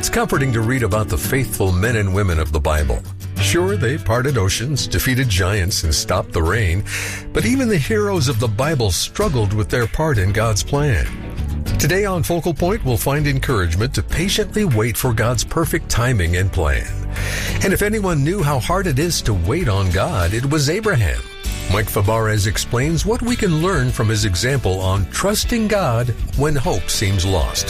It's comforting to read about the faithful men and women of the Bible. Sure, they parted oceans, defeated giants, and stopped the rain, but even the heroes of the Bible struggled with their part in God's plan. Today on Focal Point, we'll find encouragement to patiently wait for God's perfect timing and plan. And if anyone knew how hard it is to wait on God, it was Abraham. Mike Fabarez explains what we can learn from his example on trusting God when hope seems lost.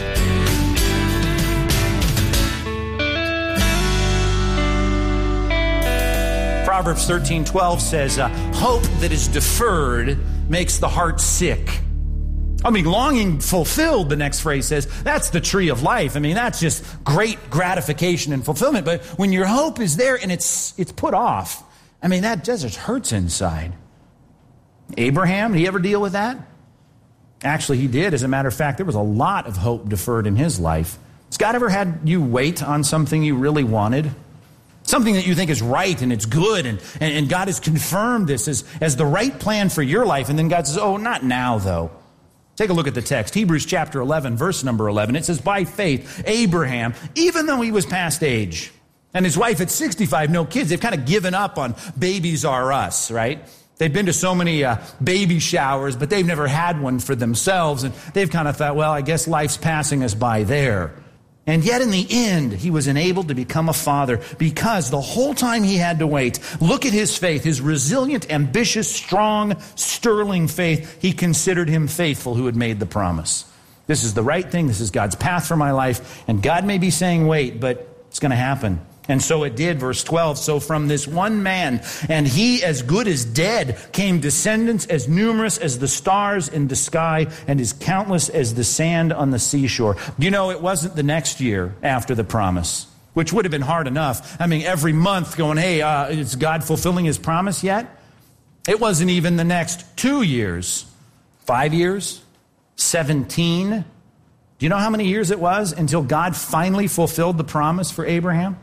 Proverbs 13:12 says, hope that is deferred makes the heart sick. Longing fulfilled, the next phrase says, that's the tree of life. That's just great gratification and fulfillment. But when your hope is there and it's put off, that just hurts inside. Abraham, did he ever deal with that? Actually, he did. As a matter of fact, there was a lot of hope deferred in his life. Has God ever had you wait on something you really wanted? Something that you think is right and it's good, and God has confirmed this as the right plan for your life, and then God says, oh, not now, though. Take a look at the text. Hebrews chapter 11, verse number 11. It says, by faith, Abraham, even though he was past age, and his wife at 65, no kids, they've kind of given up on babies are us, right? They've been to so many baby showers, but they've never had one for themselves, and they've kind of thought, well, I guess life's passing us by there. And yet in the end, he was enabled to become a father because the whole time he had to wait, look at his faith, his resilient, ambitious, strong, sterling faith. He considered him faithful who had made the promise. This is the right thing. This is God's path for my life. And God may be saying, wait, but it's going to happen. And so it did, verse 12. So from this one man, and he as good as dead, came descendants as numerous as the stars in the sky and as countless as the sand on the seashore. It wasn't the next year after the promise, which would have been hard enough. Every month going, hey, is God fulfilling his promise yet? It wasn't even the next 2 years. 5 years? 17? Do you know how many years it was until God finally fulfilled the promise for Abraham?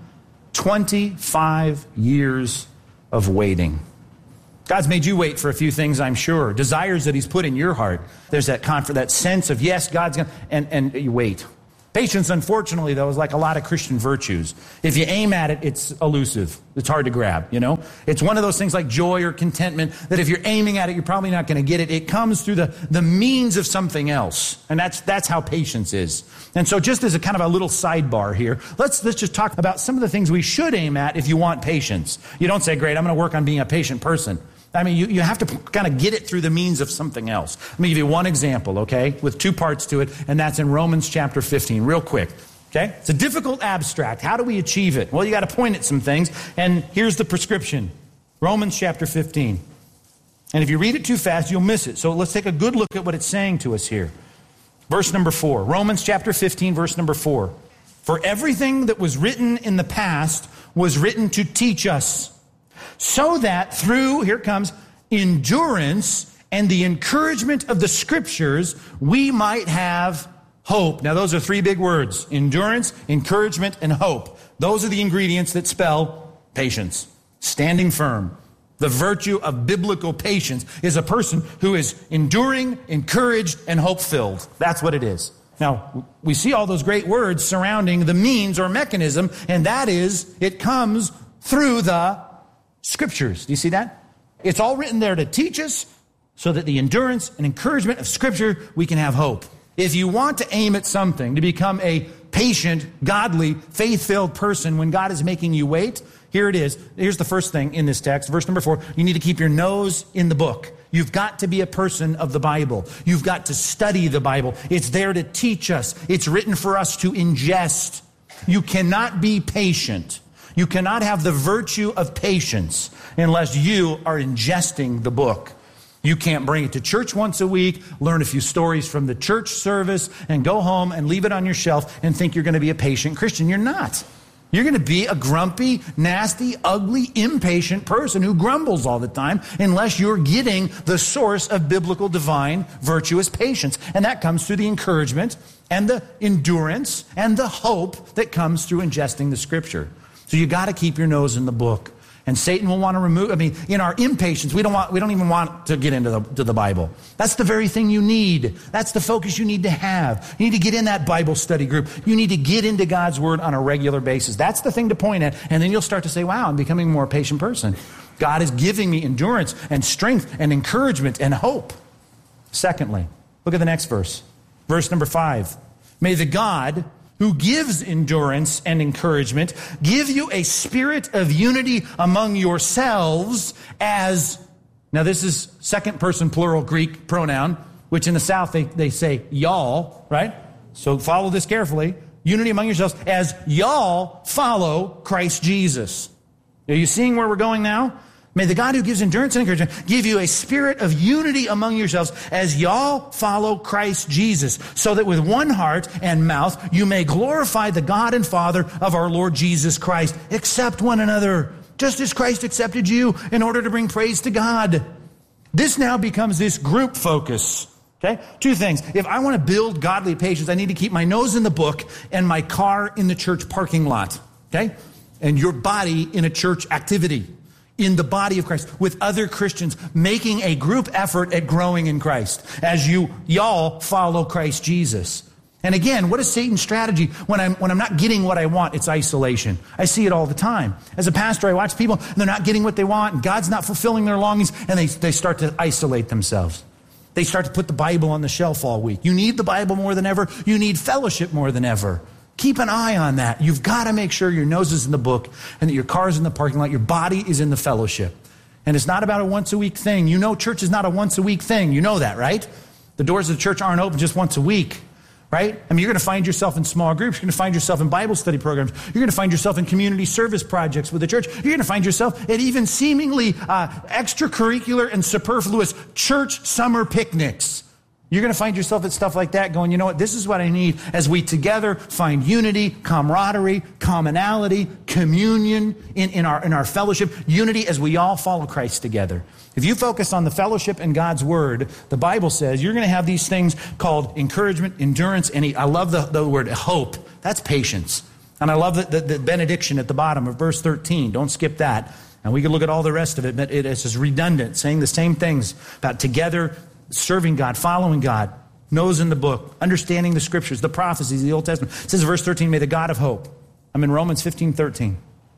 25 years of waiting. God's made you wait for a few things, I'm sure. Desires that he's put in your heart. There's that comfort, that sense of, yes, God's going to, and you wait. Patience, unfortunately, though, is like a lot of Christian virtues. If you aim at it, it's elusive. It's hard to grab, It's one of those things like joy or contentment that if you're aiming at it, you're probably not going to get it. It comes through the means of something else. And that's how patience is. And so just as a kind of a little sidebar here, let's just talk about some of the things we should aim at if you want patience. You don't say, great, I'm going to work on being a patient person. You have to kind of get it through the means of something else. Let me give you one example, okay, with two parts to it, and that's in Romans chapter 15, real quick, okay? It's a difficult abstract. How do we achieve it? Well, you got to point at some things, and here's the prescription. Romans chapter 15. And if you read it too fast, you'll miss it. So let's take a good look at what it's saying to us here. Verse number 4, Romans chapter 15, verse number 4. For everything that was written in the past was written to teach us, so that through, here it comes, endurance and the encouragement of the Scriptures, we might have hope. Now, those are three big words. Endurance, encouragement, and hope. Those are the ingredients that spell patience. Standing firm. The virtue of biblical patience is a person who is enduring, encouraged, and hope-filled. That's what it is. Now, we see all those great words surrounding the means or mechanism, and that is, it comes through the Scriptures. Do you see that? It's all written there to teach us so that the endurance and encouragement of Scripture, we can have hope. If you want to aim at something, to become a patient, godly, faith-filled person when God is making you wait, here it is. Here's the first thing in this text, verse number 4. You need to keep your nose in the book. You've got to be a person of the Bible. You've got to study the Bible. It's there to teach us. It's written for us to ingest. You cannot be patient. You cannot have the virtue of patience unless you are ingesting the book. You can't bring it to church once a week, learn a few stories from the church service, and go home and leave it on your shelf and think you're going to be a patient Christian. You're not. You're going to be a grumpy, nasty, ugly, impatient person who grumbles all the time unless you're getting the source of biblical, divine, virtuous patience. And that comes through the encouragement and the endurance and the hope that comes through ingesting the Scripture. So you got to keep your nose in the book. And Satan will want to remove, in our impatience, we don't even want to get into the Bible. That's the very thing you need. That's the focus you need to have. You need to get in that Bible study group. You need to get into God's Word on a regular basis. That's the thing to point at. And then you'll start to say, wow, I'm becoming a more patient person. God is giving me endurance and strength and encouragement and hope. Secondly, look at the next verse. Verse number 5. May the God who gives endurance and encouragement give you a spirit of unity among yourselves as, now this is second person plural Greek pronoun, which in the South they say y'all, right? So follow this carefully. Unity among yourselves as y'all follow Christ Jesus. Are you seeing where we're going now? May the God who gives endurance and encouragement give you a spirit of unity among yourselves as y'all follow Christ Jesus, so that with one heart and mouth you may glorify the God and Father of our Lord Jesus Christ. Accept one another, just as Christ accepted you, in order to bring praise to God. This now becomes this group focus. Okay? Two things. If I want to build godly patience, I need to keep my nose in the book and my car in the church parking lot. Okay? And your body in a church activity. In the body of Christ, with other Christians, making a group effort at growing in Christ as y'all follow Christ Jesus. And again, what is Satan's strategy when I'm not getting what I want? It's isolation. I see it all the time. As a pastor, I watch people and they're not getting what they want, and God's not fulfilling their longings, and they start to isolate themselves. They start to put the Bible on the shelf all week. You need the Bible more than ever. You need fellowship more than ever. Keep an eye on that. You've got to make sure your nose is in the book and that your car is in the parking lot. Your body is in the fellowship. And it's not about a once-a-week thing. You know church is not a once-a-week thing. You know that, right? The doors of the church aren't open just once a week, right? You're going to find yourself in small groups. You're going to find yourself in Bible study programs. You're going to find yourself in community service projects with the church. You're going to find yourself at even seemingly extracurricular and superfluous church summer picnics. You're going to find yourself at stuff like that going, you know what, this is what I need as we together find unity, camaraderie, commonality, communion in our fellowship, unity as we all follow Christ together. If you focus on the fellowship and God's Word, the Bible says you're going to have these things called encouragement, endurance, and I love the word hope. That's patience. And I love the benediction at the bottom of verse 13. Don't skip that. And we can look at all the rest of it, but it's just redundant, saying the same things about together, serving God, following God, nose in the book, understanding the Scriptures, the prophecies, the Old Testament. It says in verse 13, may the God of hope, I'm in Romans 15:13,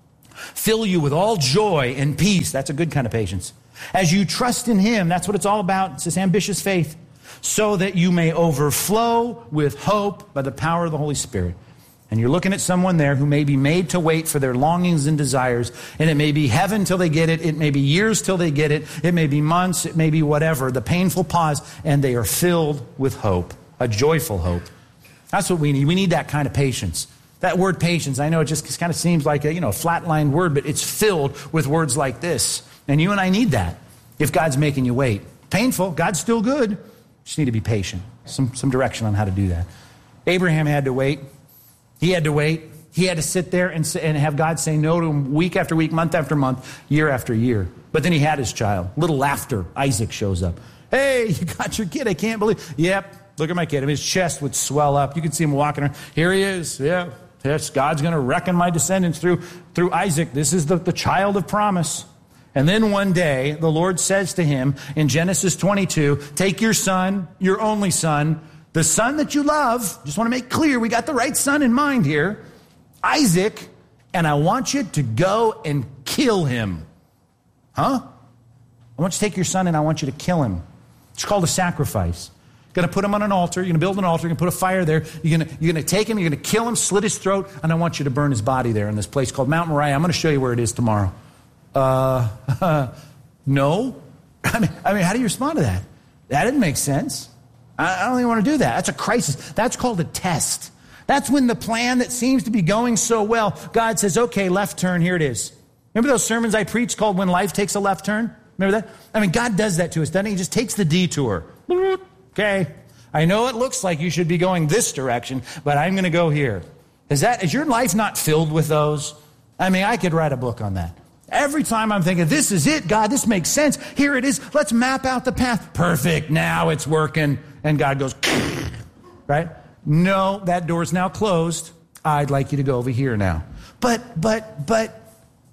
fill you with all joy and peace. That's a good kind of patience. As you trust in Him, that's what it's all about. It's this ambitious faith, so that you may overflow with hope by the power of the Holy Spirit. And you're looking at someone there who may be made to wait for their longings and desires. And it may be heaven till they get it. It may be years till they get it. It may be months. It may be whatever. The painful pause. And they are filled with hope. A joyful hope. That's what we need. We need that kind of patience. That word patience, I know it just kind of seems like a flatlined word, but it's filled with words like this. And you and I need that if God's making you wait. Painful. God's still good. Just need to be patient. Some direction on how to do that. Abraham had to wait. He had to wait. He had to sit there and have God say no to him week after week, month after month, year after year. But then he had his child. Little after, Isaac shows up. Hey, you got your kid. I can't believe. Yep, look at my kid. His chest would swell up. You could see him walking around. Here he is. Yeah, yes, God's going to reckon my descendants through Isaac. This is the child of promise. And then one day, the Lord says to him in Genesis 22, take your son, your only son, the son that you love, just want to make clear, we got the right son in mind here, Isaac, and I want you to go and kill him. Huh? I want you to take your son and I want you to kill him. It's called a sacrifice. You're going to put him on an altar. You're going to build an altar. You're going to put a fire there. You're going to take him. You're going to kill him, slit his throat, and I want you to burn his body there in this place called Mount Moriah. I'm going to show you where it is tomorrow. No. I mean, how do you respond to that? That didn't make sense. I don't even want to do that. That's a crisis. That's called a test. That's when the plan that seems to be going so well, God says, okay, left turn, here it is. Remember those sermons I preached called When Life Takes a Left Turn? Remember that? I mean, God does that to us, doesn't He? He just takes the detour. Okay, I know it looks like you should be going this direction, but I'm going to go here. Is your life not filled with those? I mean, I could write a book on that. Every time I'm thinking, this is it, God, this makes sense. Here it is. Let's map out the path. Perfect. Now it's working. And God goes, right? No, that door's now closed. I'd like you to go over here now. But,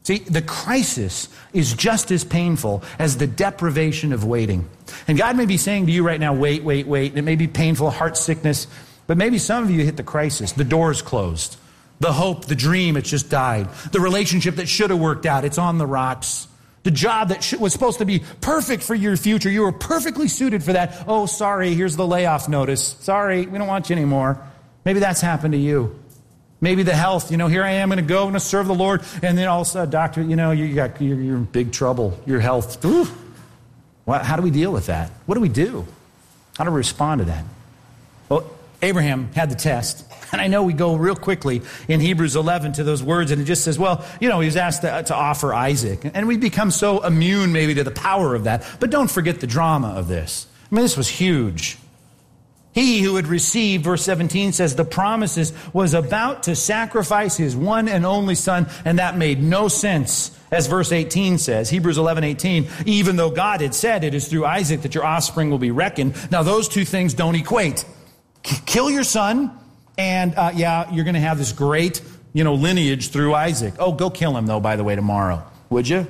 See, the crisis is just as painful as the deprivation of waiting. And God may be saying to you right now, wait. And it may be painful, heart sickness. But maybe some of you hit the crisis. The door's closed. The hope, the dream, it's just died. The relationship that should have worked out, it's on the rocks. The job that was supposed to be perfect for your future, you were perfectly suited for that. Oh, sorry, here's the layoff notice. Sorry, we don't want you anymore. Maybe that's happened to you. Maybe the health, here I am going to go, I'm going to serve the Lord. And then all of a sudden, doctor, you're in big trouble. Your health. Ooh. How do we deal with that? What do we do? How do we respond to that? Well, Abraham had the test. And I know we go real quickly in Hebrews 11 to those words, and it just says, he was asked to offer Isaac. And we become so immune maybe to the power of that. But don't forget the drama of this. I mean, this was huge. He who had received, verse 17 says, the promises was about to sacrifice his one and only son, and that made no sense. As verse 18 says, Hebrews 11:18, even though God had said it is through Isaac that your offspring will be reckoned. Now those two things don't equate. Kill your son, and you're going to have this great, lineage through Isaac. Oh, go kill him, though, by the way, tomorrow. Would you?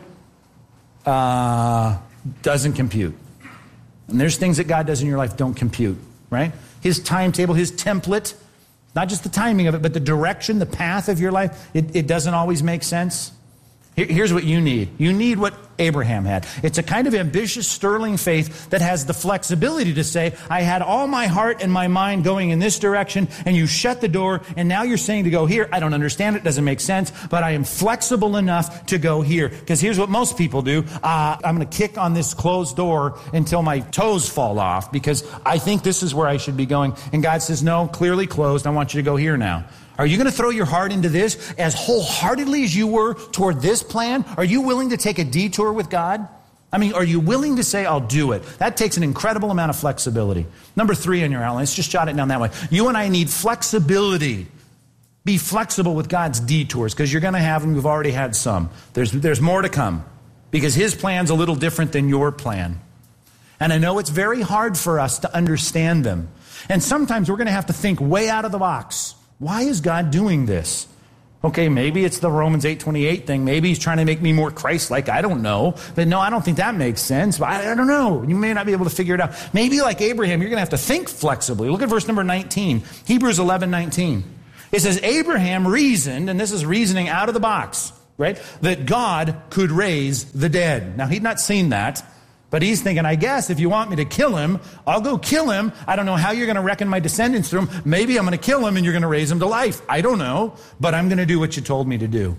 Doesn't compute. And there's things that God does in your life don't compute, right? His timetable, his template, not just the timing of it, but the direction, the path of your life, it doesn't always make sense. Here's what you need. You need what Abraham had. It's a kind of ambitious, sterling faith that has the flexibility to say, I had all my heart and my mind going in this direction, and you shut the door, and now you're saying to go here. I don't understand it. Doesn't make sense, but I am flexible enough to go here. Because here's what most people do. I'm going to kick on this closed door until my toes fall off, because I think this is where I should be going. And God says, no, clearly closed. I want you to go here now. Are you going to throw your heart into this as wholeheartedly as you were toward this plan? Are you willing to take a detour with God? I mean, are you willing to say, I'll do it? That takes an incredible amount of flexibility. Number 3 on your outline, let's just jot it down that way. You and I need flexibility. Be flexible with God's detours, because you're going to have them. You've already had some. There's more to come, because his plan's a little different than your plan. And I know it's very hard for us to understand them. And sometimes we're going to have to think way out of the box. Why is God doing this? Okay, maybe it's the Romans 8:28 thing. Maybe he's trying to make me more Christ-like. I don't know. But no, I don't think that makes sense. But I don't know. You may not be able to figure it out. Maybe like Abraham, you're going to have to think flexibly. Look at verse number 19. Hebrews 11:19. It says, Abraham reasoned, and this is reasoning out of the box, right? That God could raise the dead. Now, he'd not seen that. But he's thinking, I guess if you want me to kill him, I'll go kill him. I don't know how you're going to reckon my descendants through him. Maybe I'm going to kill him and you're going to raise him to life. I don't know, but I'm going to do what you told me to do.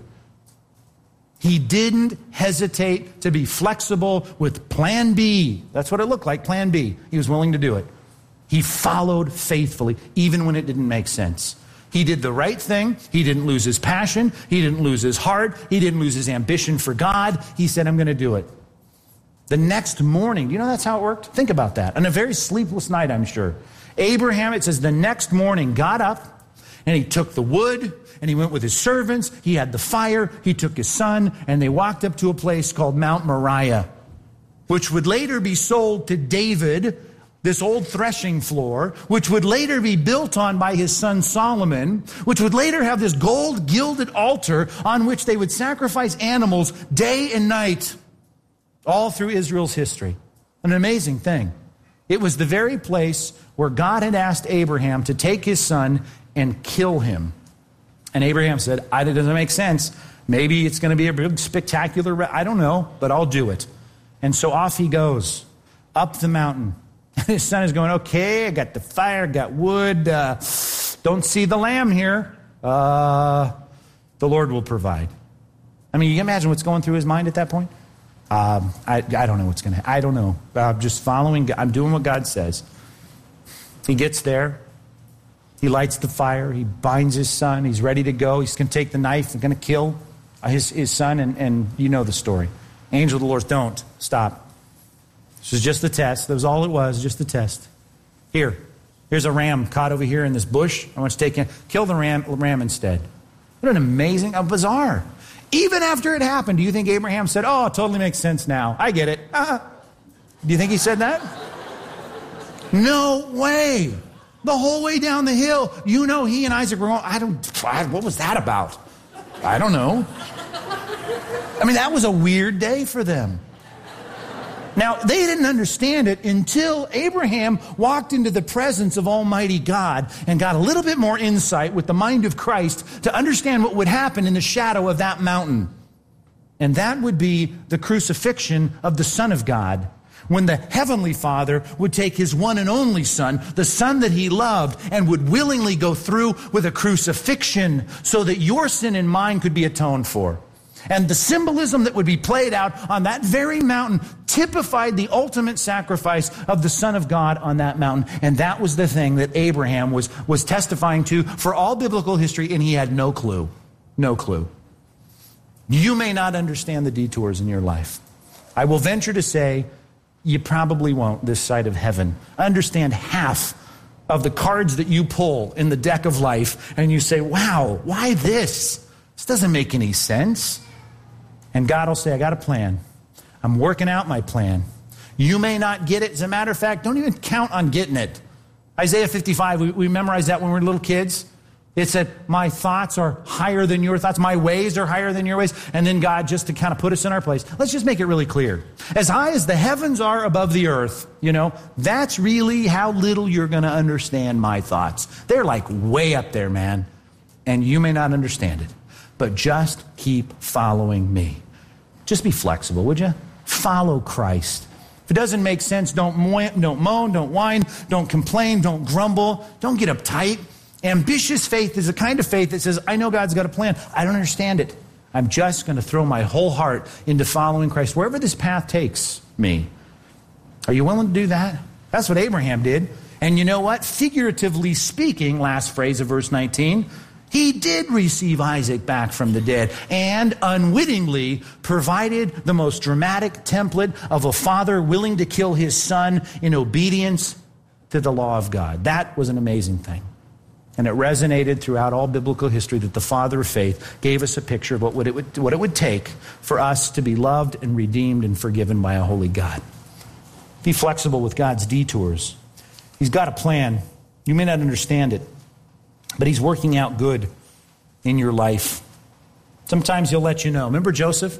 He didn't hesitate to be flexible with plan B. That's what it looked like, plan B. He was willing to do it. He followed faithfully, even when it didn't make sense. He did the right thing. He didn't lose his passion. He didn't lose his heart. He didn't lose his ambition for God. He said, I'm going to do it. The next morning, you know that's how it worked? Think about that. On a very sleepless night, I'm sure. Abraham, it says, the next morning got up and he took the wood and he went with his servants. He had the fire. He took his son and they walked up to a place called Mount Moriah, which would later be sold to David, this old threshing floor, which would later be built on by his son Solomon, which would later have this gold gilded altar on which they would sacrifice animals day and night. All through Israel's history. An amazing thing. It was the very place where God had asked Abraham to take his son and kill him. And Abraham said, it doesn't make sense. Maybe it's going to be a big spectacular, I don't know, but I'll do it. And so off he goes, up the mountain. His son is going, okay, I got the fire, got wood, don't see the lamb here. The Lord will provide. I mean, you can imagine what's going through his mind at that point? I don't know what's going to happen. I don't know. I'm just following. I'm doing what God says. He gets there. He lights the fire. He binds his son. He's ready to go. He's going to take the knife and going to kill his son. And you know the story. Angel of the Lord, don't. Stop. This was just the test. That was all it was, just the test. Here's a ram caught over here in this bush. I want you to take him. Kill the ram instead. What an amazing, bizarre. Even after it happened, do you think Abraham said, it totally makes sense now. I get it. Do you think he said that? No way. The whole way down the hill, he and Isaac were going, what was that about? I don't know. I mean, that was a weird day for them. Now, they didn't understand it until Abraham walked into the presence of Almighty God and got a little bit more insight with the mind of Christ to understand what would happen in the shadow of that mountain. And that would be the crucifixion of the Son of God, when the Heavenly Father would take His one and only Son, the Son that He loved, and would willingly go through with a crucifixion so that your sin and mine could be atoned for. And the symbolism that would be played out on that very mountain typified the ultimate sacrifice of the Son of God on that mountain. And that was the thing that Abraham was testifying to for all biblical history, and he had no clue. No clue. You may not understand the detours in your life. I will venture to say you probably won't this side of heaven understand half of the cards that you pull in the deck of life, and you say, wow, why this? This doesn't make any sense. And God will say, I got a plan. I'm working out my plan. You may not get it. As a matter of fact, don't even count on getting it. Isaiah 55, we memorized that when we were little kids. It said, my thoughts are higher than your thoughts. My ways are higher than your ways. And then God, just to kind of put us in our place, let's just make it really clear. As high as the heavens are above the earth, that's really how little you're going to understand my thoughts. They're like way up there, man. And you may not understand it. But just keep following me. Just be flexible, would you? Follow Christ. If it doesn't make sense, don't moan, don't whine, don't complain, don't grumble, don't get uptight. Ambitious faith is the kind of faith that says, I know God's got a plan. I don't understand it. I'm just going to throw my whole heart into following Christ, wherever this path takes me. Are you willing to do that? That's what Abraham did. And you know what? Figuratively speaking, last phrase of verse 19, he did receive Isaac back from the dead and unwittingly provided the most dramatic template of a father willing to kill his son in obedience to the law of God. That was an amazing thing. And it resonated throughout all biblical history that the father of faith gave us a picture of what it would take for us to be loved and redeemed and forgiven by a holy God. Be flexible with God's detours. He's got a plan. You may not understand it, but He's working out good in your life. Sometimes He'll let you know. Remember Joseph?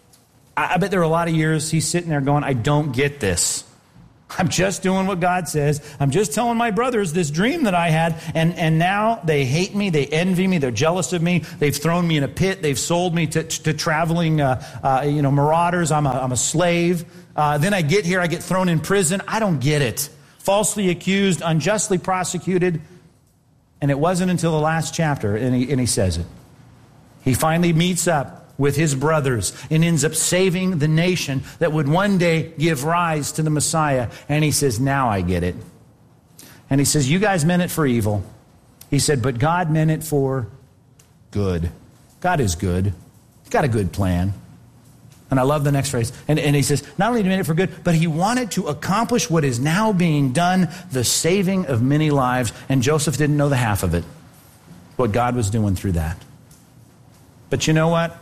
I bet there are a lot of years he's sitting there going, I don't get this. I'm just doing what God says. I'm just telling my brothers this dream that I had, and now they hate me, they envy me, they're jealous of me. They've thrown me in a pit. They've sold me to traveling marauders. I'm a slave. Then I get here, I get thrown in prison. I don't get it. Falsely accused, unjustly prosecuted. And it wasn't until the last chapter, and he says it. He finally meets up with his brothers and ends up saving the nation that would one day give rise to the Messiah. And he says, now I get it. And he says, you guys meant it for evil. He said, but God meant it for good. God is good. He's got a good plan. And I love the next phrase. And he says, not only did He mean it for good, but He wanted to accomplish what is now being done, the saving of many lives. And Joseph didn't know the half of it, what God was doing through that. But you know what?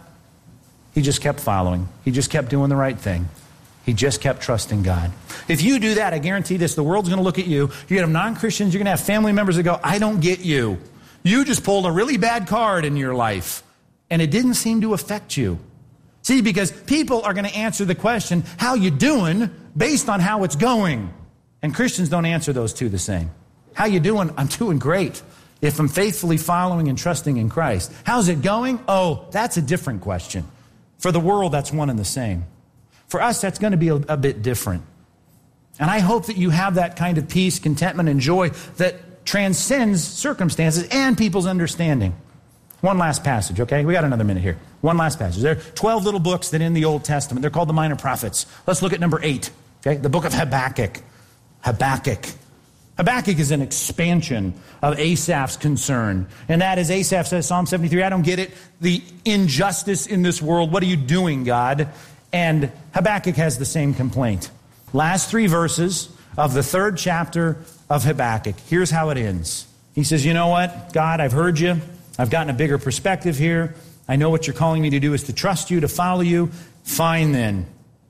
He just kept following. He just kept doing the right thing. He just kept trusting God. If you do that, I guarantee this, the world's going to look at you. You're going to have non-Christians. You're going to have family members that go, I don't get you. You just pulled a really bad card in your life, and it didn't seem to affect you. See, because people are going to answer the question, how you doing, based on how it's going. And Christians don't answer those two the same. How you doing? I'm doing great. If I'm faithfully following and trusting in Christ. How's it going? Oh, that's a different question. For the world, that's one and the same. For us, that's going to be a bit different. And I hope that you have that kind of peace, contentment, and joy that transcends circumstances and people's understanding. One last passage, okay? We got another minute here. One last passage. There are 12 little books that in the Old Testament. They're called the Minor Prophets. Let's look at number 8, okay? The book of Habakkuk. Habakkuk. Habakkuk is an expansion of Asaph's concern. And that is, Asaph says, Psalm 73, I don't get it. The injustice in this world. What are you doing, God? And Habakkuk has the same complaint. Last 3 verses of the 3rd chapter of Habakkuk. Here's how it ends. He says, you know what, God, I've heard you. I've gotten a bigger perspective here. I know what you're calling me to do is to trust you, to follow you. Fine then.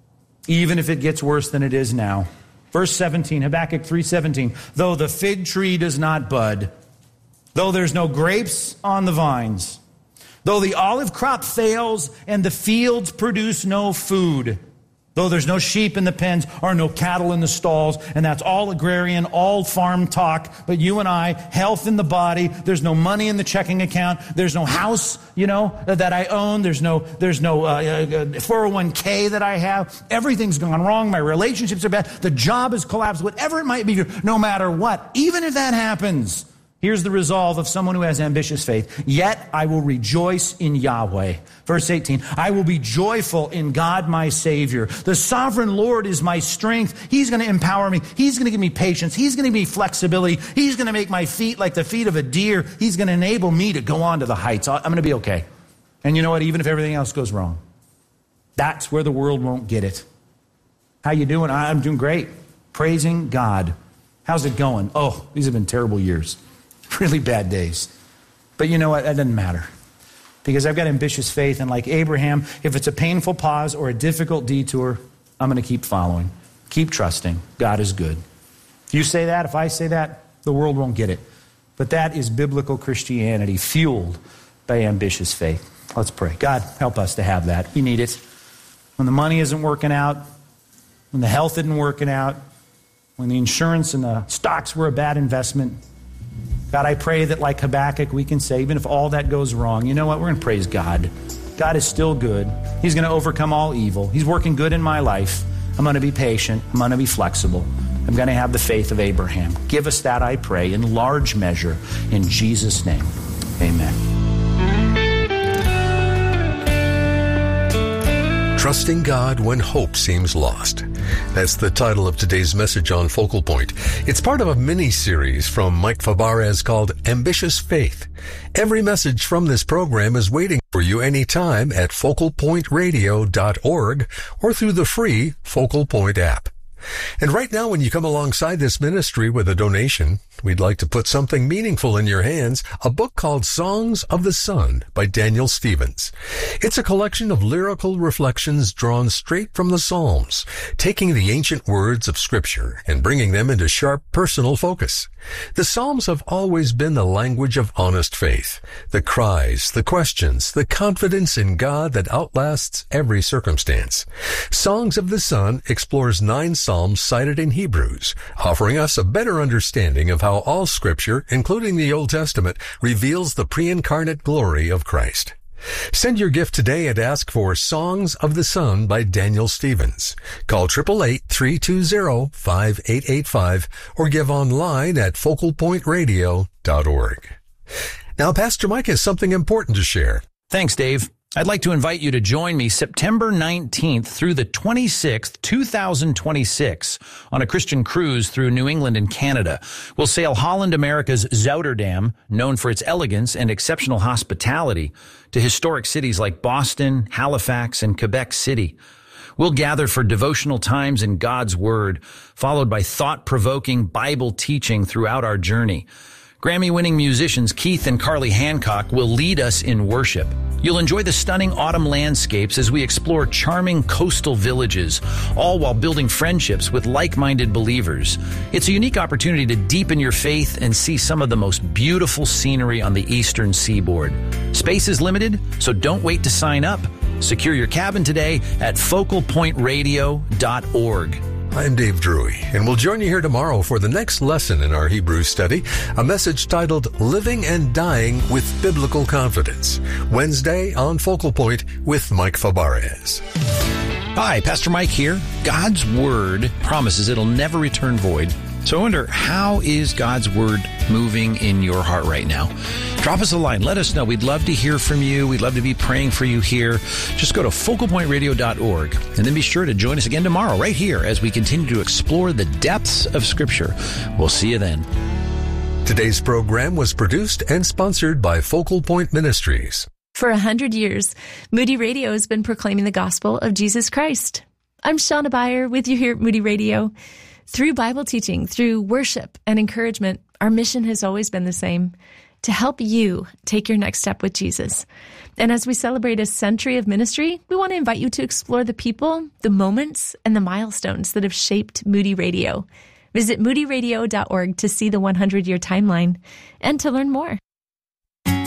Even if it gets worse than it is now. Verse 17, Habakkuk 3:17. Though the fig tree does not bud, though there's no grapes on the vines, Though the olive crop fails and the fields produce no food, though there's no sheep in the pens or no cattle in the stalls, and that's all agrarian, all farm talk, but you and I, health in the body, there's no money in the checking account, there's no house, that I own, there's no 401k that I have, everything's gone wrong, my relationships are bad, the job has collapsed, whatever it might be, no matter what, even if that happens, here's the resolve of someone who has ambitious faith. Yet I will rejoice in Yahweh. Verse 18, I will be joyful in God my Savior. The sovereign Lord is my strength. He's going to empower me. He's going to give me patience. He's going to give me flexibility. He's going to make my feet like the feet of a deer. He's going to enable me to go on to the heights. I'm going to be okay. And you know what? Even if everything else goes wrong, that's where the world won't get it. How you doing? I'm doing great. Praising God. How's it going? Oh, these have been terrible years. Really bad days. But you know what? That doesn't matter. Because I've got ambitious faith, and like Abraham, if it's a painful pause or a difficult detour, I'm going to keep following. Keep trusting. God is good. If you say that, if I say that, the world won't get it. But that is biblical Christianity fueled by ambitious faith. Let's pray. God, help us to have that. We need it. When the money isn't working out, when the health isn't working out, when the insurance and the stocks were a bad investment, God, I pray that like Habakkuk, we can say, even if all that goes wrong, you know what? We're going to praise God. God is still good. He's going to overcome all evil. He's working good in my life. I'm going to be patient. I'm going to be flexible. I'm going to have the faith of Abraham. Give us that, I pray, in large measure. In Jesus' name, amen. Trusting God when hope seems lost. That's the title of today's message on Focal Point. It's part of a mini-series from Mike Fabarez called Ambitious Faith. Every message from this program is waiting for you anytime at focalpointradio.org or through the free Focal Point app. And right now, when you come alongside this ministry with a donation, we'd like to put something meaningful in your hands, a book called Songs of the Sun by Daniel Stevens. It's a collection of lyrical reflections drawn straight from the Psalms, taking the ancient words of Scripture and bringing them into sharp personal focus. The Psalms have always been the language of honest faith, the cries, the questions, the confidence in God that outlasts every circumstance. Songs of the Sun explores 9 Psalms cited in Hebrews, offering us a better understanding of how all Scripture, including the Old Testament, reveals the pre-incarnate glory of Christ. Send your gift today and ask for Songs of the Sun by Daniel Stevens. Call 888-320-5885 or give online at focalpointradio.org. Now, Pastor Mike has something important to share. Thanks, Dave. I'd like to invite you to join me September 19th through the 26th, 2026 on a Christian cruise through New England and Canada. We'll sail Holland America's Zouterdam, known for its elegance and exceptional hospitality, to historic cities like Boston, Halifax, and Quebec City. We'll gather for devotional times in God's Word, followed by thought-provoking Bible teaching throughout our journey. Grammy-winning musicians Keith and Carly Hancock will lead us in worship. You'll enjoy the stunning autumn landscapes as we explore charming coastal villages, all while building friendships with like-minded believers. It's a unique opportunity to deepen your faith and see some of the most beautiful scenery on the eastern seaboard. Space is limited, so don't wait to sign up. Secure your cabin today at focalpointradio.org. I'm Dave Drury, and we'll join you here tomorrow for the next lesson in our Hebrew study, a message titled Living and Dying with Biblical Confidence, Wednesday on Focal Point with Mike Fabarez. Hi, Pastor Mike here. God's Word promises it'll never return void. So I wonder, how is God's Word moving in your heart right now? Drop us a line. Let us know. We'd love to hear from you. We'd love to be praying for you here. Just go to focalpointradio.org and then be sure to join us again tomorrow right here as we continue to explore the depths of Scripture. We'll see you then. Today's program was produced and sponsored by Focal Point Ministries. For 100 years, Moody Radio has been proclaiming the gospel of Jesus Christ. I'm Shauna Beyer with you here at Moody Radio. Through Bible teaching, through worship and encouragement, our mission has always been the same: to help you take your next step with Jesus. And as we celebrate a century of ministry, we want to invite you to explore the people, the moments, and the milestones that have shaped Moody Radio. Visit moodyradio.org to see the 100-year timeline and to learn more.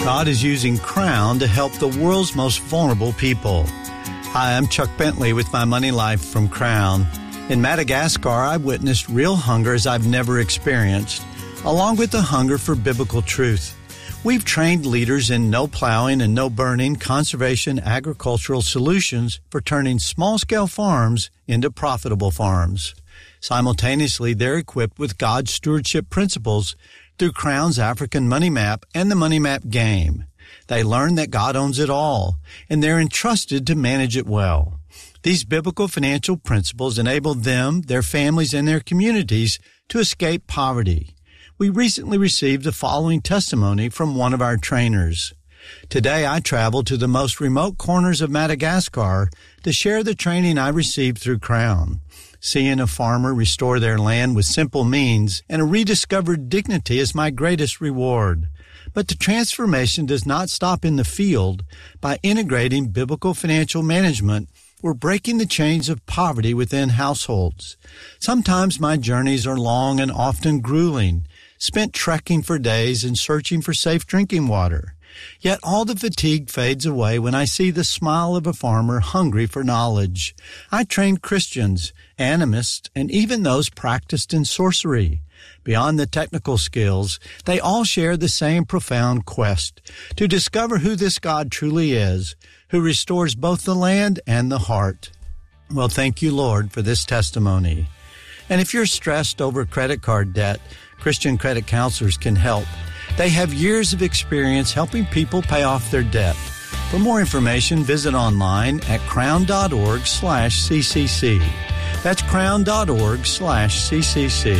God is using Crown to help the world's most vulnerable people. Hi, I'm Chuck Bentley with My Money Life from Crown. In Madagascar, I witnessed real hunger as I've never experienced, along with the hunger for biblical truth. We've trained leaders in no plowing and no burning conservation agricultural solutions for turning small-scale farms into profitable farms. Simultaneously, they're equipped with God's stewardship principles through Crown's African Money Map and the Money Map game. They learn that God owns it all, and they're entrusted to manage it well. These biblical financial principles enable them, their families, and their communities to escape poverty. We recently received the following testimony from one of our trainers. Today, I traveled to the most remote corners of Madagascar to share the training I received through Crown. Seeing a farmer restore their land with simple means and a rediscovered dignity is my greatest reward. But the transformation does not stop in the field. By integrating biblical financial management, we're breaking the chains of poverty within households. Sometimes my journeys are long and often grueling, spent trekking for days and searching for safe drinking water. Yet all the fatigue fades away when I see the smile of a farmer hungry for knowledge. I train Christians, animists, and even those practiced in sorcery. Beyond the technical skills, they all share the same profound quest to discover who this God truly is, who restores both the land and the heart. Well, thank you, Lord, for this testimony. And if you're stressed over credit card debt, Christian credit counselors can help. They have years of experience helping people pay off their debt. For more information, visit online at crown.org/CCC. That's crown.org/CCC.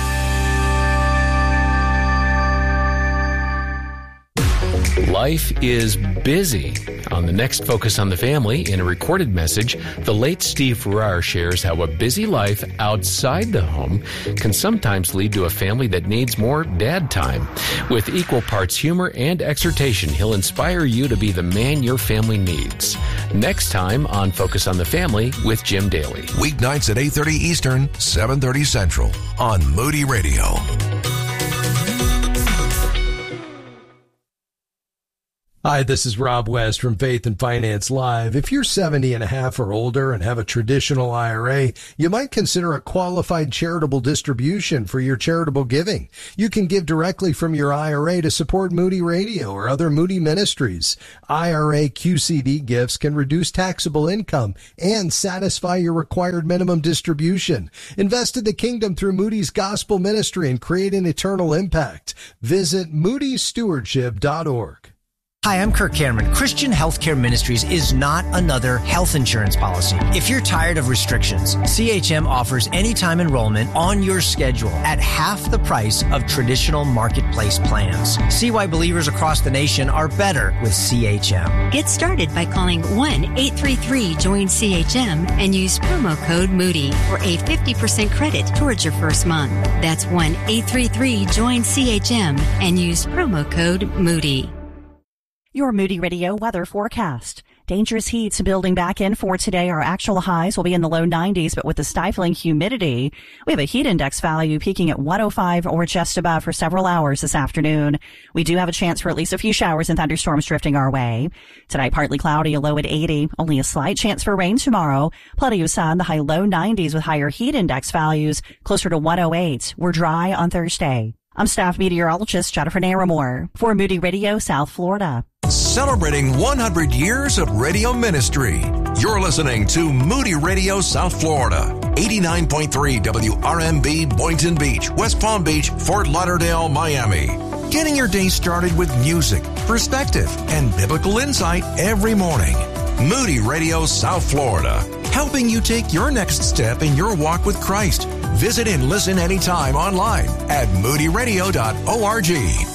Life is busy. On the next Focus on the Family, in a recorded message, the late Steve Farrar shares how a busy life outside the home can sometimes lead to a family that needs more dad time. With equal parts humor and exhortation, he'll inspire you to be the man your family needs. Next time on Focus on the Family with Jim Daly. Weeknights at 8:30 Eastern, 7:30 Central on Moody Radio. Hi, this is Rob West from Faith and Finance Live. If you're 70 and a half or older and have a traditional IRA, you might consider a qualified charitable distribution for your charitable giving. You can give directly from your IRA to support Moody Radio or other Moody ministries. IRA QCD gifts can reduce taxable income and satisfy your required minimum distribution. Invest in the kingdom through Moody's Gospel Ministry and create an eternal impact. Visit moodystewardship.org. Hi, I'm Kirk Cameron. Christian Healthcare Ministries is not another health insurance policy. If you're tired of restrictions, CHM offers anytime enrollment on your schedule at half the price of traditional marketplace plans. See why believers across the nation are better with CHM. Get started by calling 1-833-JOIN-CHM and use promo code Moody for a 50% credit towards your first month. That's 1-833-JOIN-CHM and use promo code Moody. Your Moody Radio weather forecast. Dangerous heat's building back in for today. Our actual highs will be in the low 90s, but with the stifling humidity, we have a heat index value peaking at 105 or just above for several hours this afternoon. We do have a chance for at least a few showers and thunderstorms drifting our way. Tonight, partly cloudy, a low at 80. Only a slight chance for rain tomorrow. Plenty of sun, the high low 90s with higher heat index values closer to 108. We're dry on Thursday. I'm staff meteorologist Jennifer Naramore for Moody Radio, South Florida. Celebrating 100 years of radio ministry. You're listening to Moody Radio, South Florida. 89.3 WRMB, Boynton Beach, West Palm Beach, Fort Lauderdale, Miami. Getting your day started with music, perspective, and biblical insight every morning. Moody Radio, South Florida. Helping you take your next step in your walk with Christ. Visit and listen anytime online at moodyradio.org.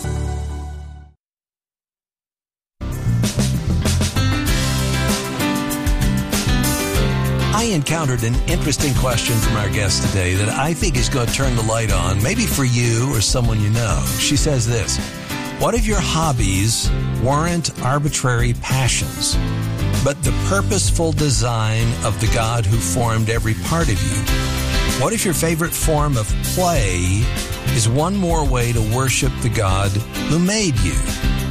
I encountered an interesting question from our guest today that I think is going to turn the light on, maybe for you or someone you know. She says this: what if your hobbies weren't arbitrary passions, but the purposeful design of the God who formed every part of you? What if your favorite form of play is one more way to worship the God who made you?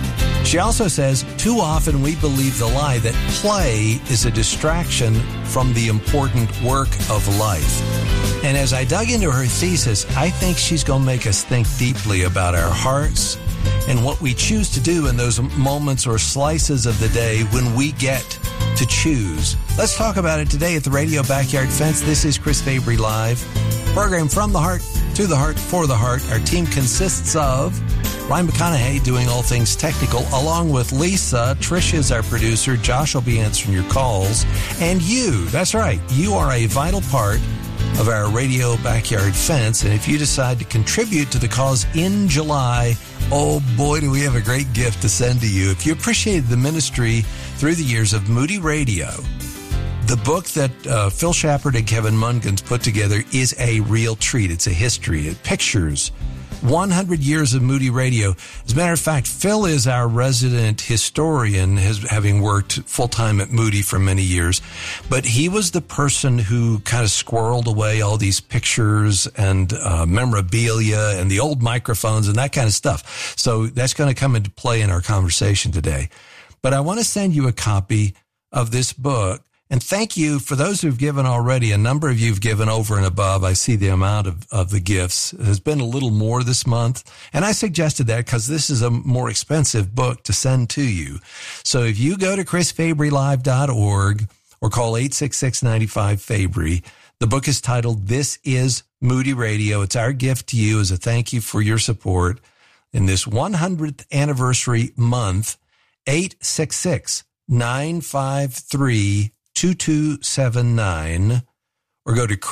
She also says, too often we believe the lie that play is a distraction from the important work of life. And as I dug into her thesis, I think she's going to make us think deeply about our hearts and what we choose to do in those moments or slices of the day when we get to choose. Let's talk about it today at the Radio Backyard Fence. This is Chris Fabry Live, program from the heart, to the heart, for the heart. Our team consists of Ryan McConaughey doing all things technical, along with Lisa. Trish is our producer. Josh will be answering your calls. And you, that's right, you are a vital part of our Radio Backyard Fence. And if you decide to contribute to the cause in July, oh boy, do we have a great gift to send to you. If you appreciated the ministry through the years of Moody Radio, the book that Phil Shepard and Kevin Mungans put together is a real treat. It's a history. It pictures 100 years of Moody Radio. As a matter of fact, Phil is our resident historian, having worked full-time at Moody for many years. But he was the person who kind of squirreled away all these pictures and memorabilia and the old microphones and that kind of stuff. So that's going to come into play in our conversation today. But I want to send you a copy of this book. And thank you for those who've given already. A number of you have given over and above. I see the amount of the gifts has been a little more this month. And I suggested that because this is a more expensive book to send to you. So if you go to chrisfabrylive.org or call 866-95-FABRY, the book is titled This is Moody Radio. It's our gift to you as a thank you for your support in this 100th anniversary month. 866-953-2279 or go to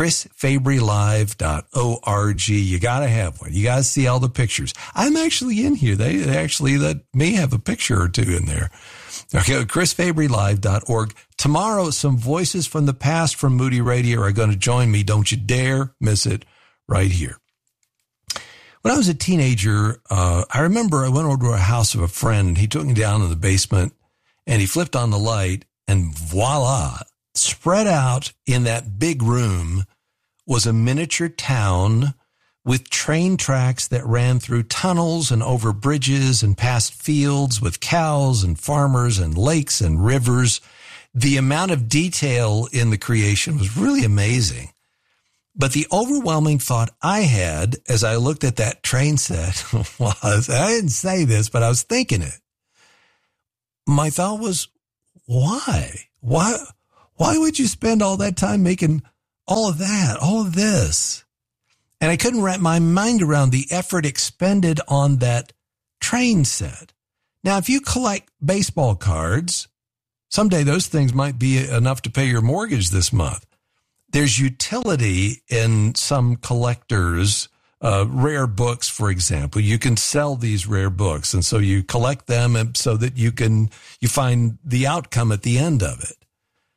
chrisfabrylive.org. You got to have one. You got to see all the pictures. I'm actually in here. They actually let me have a picture or two in there. Okay, chrisfabrylive.org. Tomorrow, some voices from the past from Moody Radio are going to join me. Don't you dare miss it right here. When I was a teenager, I remember I went over to a house of a friend. He took me down in the basement and he flipped on the light. And voila, spread out in that big room was a miniature town with train tracks that ran through tunnels and over bridges and past fields with cows and farmers and lakes and rivers. The amount of detail in the creation was really amazing. But the overwhelming thought I had as I looked at that train set was, I didn't say this, but I was thinking it. My thought was, why? Why would you spend all that time making all of that, all of this? And I couldn't wrap my mind around the effort expended on that train set. Now, if you collect baseball cards, someday those things might be enough to pay your mortgage this month. There's utility in some collectors, rare books, for example. You can sell these rare books, and so you collect them so that you find the outcome at the end of it.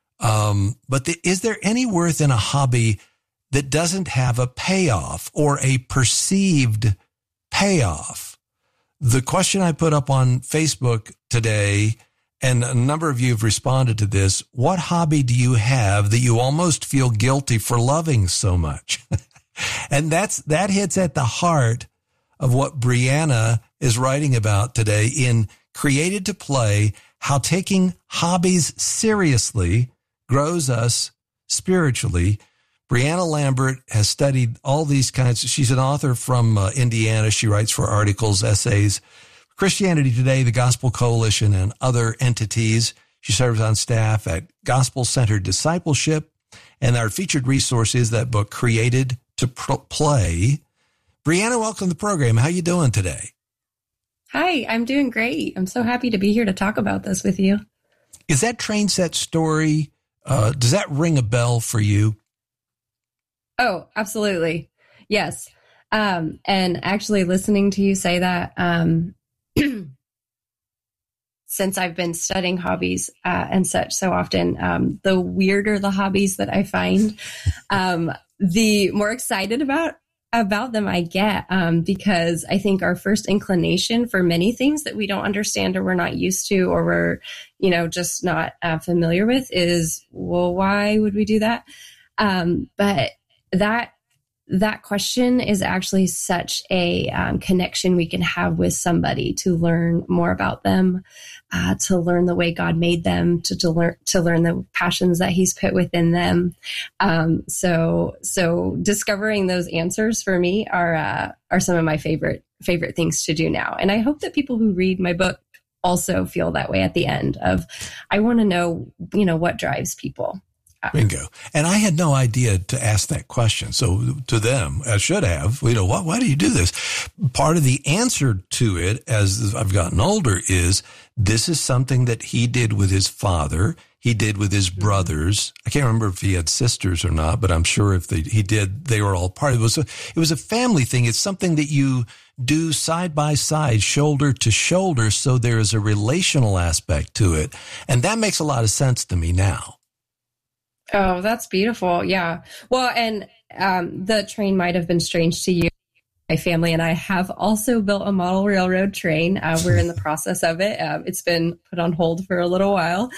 But is there any worth in a hobby that doesn't have a payoff or a perceived payoff? The question I put up on Facebook today, and a number of you have responded to this, what hobby do you have that you almost feel guilty for loving so much? And that hits at the heart of what Brianna is writing about today in Created to Play, how taking hobbies seriously grows us spiritually. Brianna Lambert has studied all these kinds. She's an author from Indiana. She writes for articles, essays, Christianity Today, the Gospel Coalition, and other entities. She serves on staff at Gospel Centered Discipleship. And our featured resource is that book, Created to Play. Brianna, welcome to the program. How you doing today? Hi, I'm doing great. I'm so happy to be here to talk about this with you. Is that train set story, does that ring a bell for you? Oh, absolutely. Yes. And actually listening to you say that, since I've been studying hobbies and such so often, the weirder the hobbies that I find, the more excited about them I get, because I think our first inclination for many things that we don't understand or we're not used to or we're, just not familiar with is, well, why would we do that? But that question is actually such a connection we can have with somebody to learn more about them, to learn the way God made them, to learn the passions that He's put within them. So discovering those answers for me are some of my favorite things to do now. And I hope that people who read my book also feel that way at the end of, I want to know, what drives people. Bingo. And I had no idea to ask that question. So to them, I should have, why do you do this? Part of the answer to it as I've gotten older is this is something that he did with his father. He did with his brothers. I can't remember if he had sisters or not, but I'm sure if he did, they were all part of it. It was a family thing. It's something that you do side by side, shoulder to shoulder. So there is a relational aspect to it. And that makes a lot of sense to me now. Oh, that's beautiful. Yeah. Well, and the train might have been strange to you. My family and I have also built a model railroad train. We're in the process of it. It's been put on hold for a little while.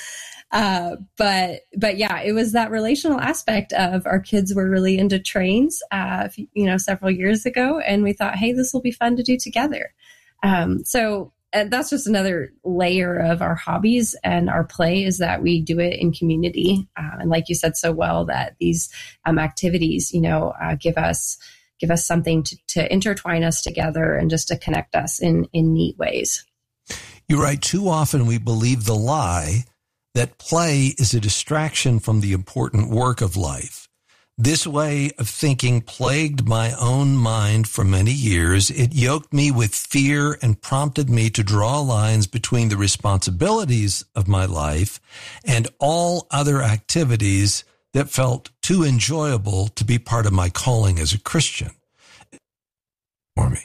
But yeah, it was that relational aspect of our kids were really into trains, several years ago. And we thought, hey, this will be fun to do together. And that's just another layer of our hobbies and our play is that we do it in community. And like you said so well, that these activities, give us something to intertwine us together and just to connect us in neat ways. You're right. Too often we believe the lie that play is a distraction from the important work of life. This way of thinking plagued my own mind for many years. It yoked me with fear and prompted me to draw lines between the responsibilities of my life and all other activities that felt too enjoyable to be part of my calling as a Christian. For me.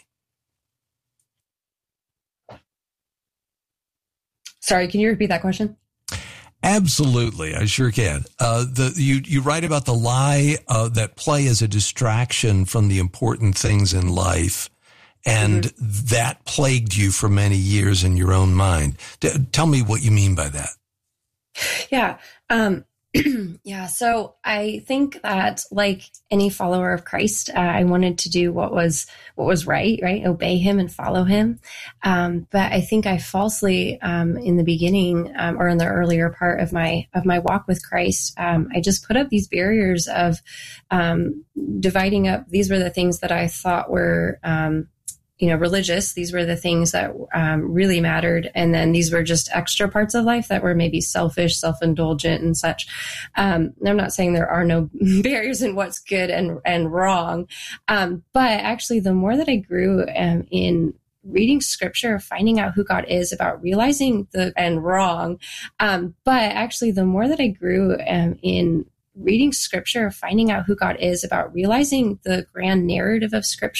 Sorry, can you repeat that question? Absolutely, I sure can. You write about the lie that play is a distraction from the important things in life, and that plagued you for many years in your own mind. Tell me what you mean by that. Yeah. Yeah. So I think that like any follower of Christ, I wanted to do what was right, obey him and follow him. But I think I falsely, in the beginning, or in the earlier part of my walk with Christ, I just put up these barriers of, dividing up. These were the things that I thought were, religious. These were the things that really mattered. And then these were just extra parts of life that were maybe selfish, self-indulgent and such. I'm not saying there are no barriers in what's good and wrong. But actually the more that I grew in reading scripture, finding out who God is, about realizing the and wrong. But actually the more that I grew in reading scripture, finding out who God is, about realizing the grand narrative of scripture,